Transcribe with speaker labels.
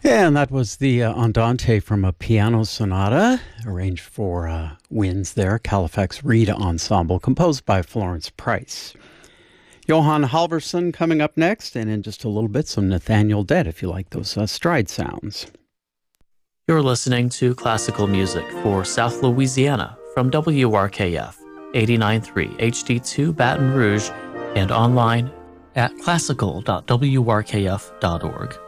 Speaker 1: And that was the Andante from a piano sonata, arranged for winds there, Halifax Reed Ensemble, composed by Florence Price. Johan Halvorson coming up next, and in just a little bit, some Nathaniel Dett, if you like those stride sounds.
Speaker 2: You're listening to classical music for South Louisiana from WRKF 89.3 HD2 Baton Rouge and online at classical.wrkf.org.